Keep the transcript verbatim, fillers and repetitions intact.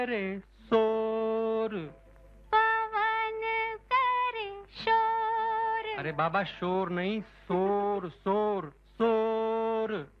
करे शोर, पवन करे शोर। अरे बाबा शोर नहीं, शोर शोर शोर।